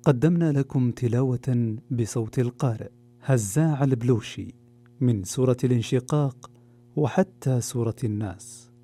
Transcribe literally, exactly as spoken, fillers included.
قدمنا لكم تلاوة بصوت القارئ هزاع البلوشي من سورة الانشقاق وحتى سورة الناس.